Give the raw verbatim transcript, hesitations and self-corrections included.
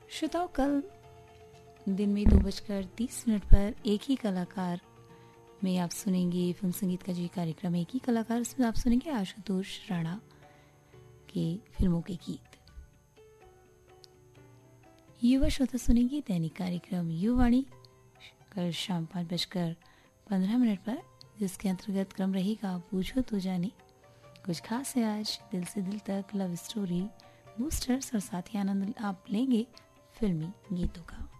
श्रोताओं, कल दिन में दो बजकर तीस मिनट पर एक ही कलाकार में आप सुनेंगे फिल्म संगीत का जी कार्यक्रम। एक ही कलाकार, इसमें आप सुनेंगे आशुतोष राणा के फिल्मों के गीत। युवा श्रोता सुनेंगे दैनिक कार्यक्रम युवाणी कल शाम पाँच बजकर पंद्रह मिनट पर, जिसके अंतर्गत क्रम रहेगा पूछो तो जाने। कुछ खास है आज, दिल से दिल तक, लव स्टोरी, बूस्टर्स और साथ ही आनंद आप लेंगे फिल्मी गीतों का।